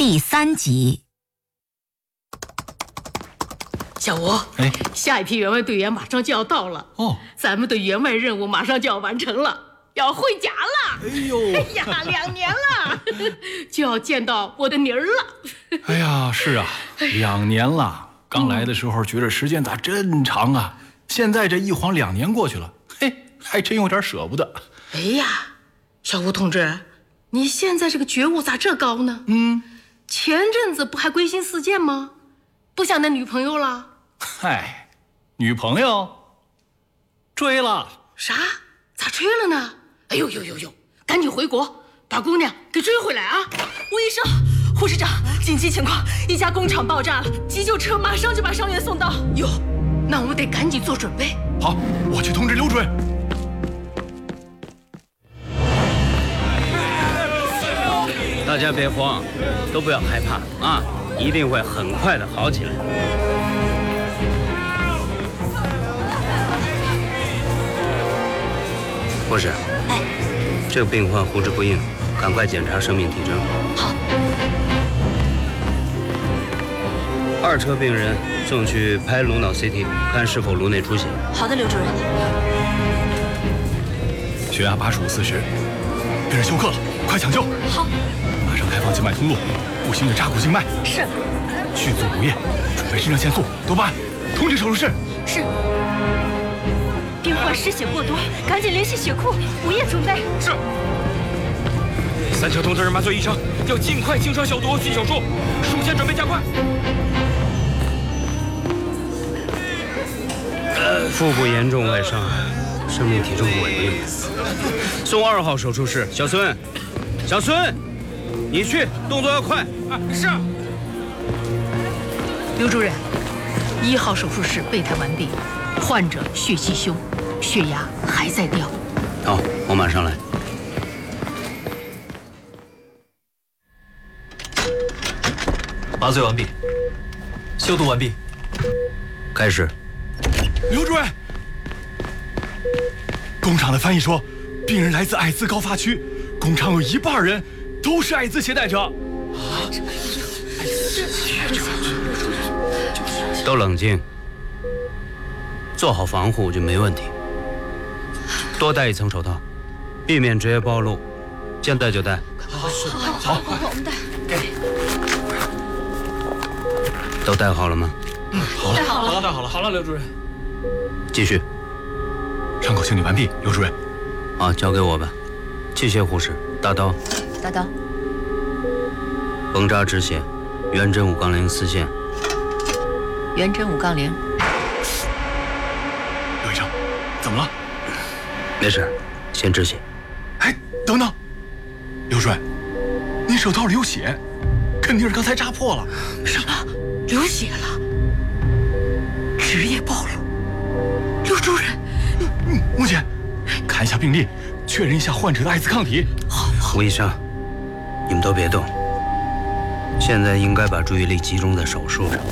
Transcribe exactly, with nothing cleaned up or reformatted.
第三集。 小吴， 哎， 下一批员外队员马上就要到了哦， 咱们的员外任务马上就要完成了，要会甲了。 哎呦， 哎呀，两年了，就要见到我的妮儿了。 哎呀，是啊，两年了。刚来的时候觉得时间咋真长啊，现在这一晃两年过去了，嘿，还真有点舍不得。 哎呀，小吴同志，你现在这个觉悟咋这高呢？ 嗯， 前阵子不还归心似箭吗？不想那女朋友了？ 嗨，女朋友追了。 啥？咋追了呢？哎呦呦呦呦，赶紧回国把姑娘给追回来啊！ 吴医生，护士长，紧急情况，一家工厂爆炸了，急救车马上就把伤员送到。 哟，那我们得赶紧做准备。 好，我去通知刘主任。 大家别慌，都不要害怕啊，一定会很快的好起来。护士， 哎， 这个病患呼之不应，赶快检查生命体征。 好。 二车病人送去拍颅脑 C T， 看是否颅内出血。 好的，刘主任。 血压八十五四十，病人休克了，快抢救！ 好， 马上开放静脉通路，不行就扎骨静脉。 是。 迅速补液，准备肾上腺素、多巴胺，通知手术室。 是。病患失血过多，赶紧联系血库，补液准备。 是。三车通知麻醉医生，要尽快清创消毒进手术，术前准备加快。 腹部严重外伤，生命体征不稳定，送二号手术室。小孙，小孙，你去，动作要快。 啊，是。 刘主任，一号手术室备胎完毕，患者血气胸，血压还在掉。 好，我马上来。 麻醉完毕，消毒完毕， 开始。 刘主任，工厂的翻译说，病人来自艾滋高发区，工厂有一半人都是艾滋携带者。 都冷静，做好防护就没问题。多戴一层手套，避免职业暴露。见戴就戴。 好，好，好，我们戴。 都戴好了吗？ 嗯，好了， 戴好了， 好了，戴好了，好了，刘主任。 继续。 伤口清理完毕，刘主任。 好，交给我吧。器械护士，大刀。 大刀。 缝扎止血，圆针五杠零丝线。 圆针五杠零。 刘医生，怎么了？ 没事，先止血。 哎，等等，刘主任，你手套里有血，肯定是刚才扎破了。 什么？流血了？职业暴露？刘主任， 嗯，木姐，看一下病历，确认一下患者的艾滋抗体。 好， 吴医生，你们都别动，现在应该把注意力集中在手术上。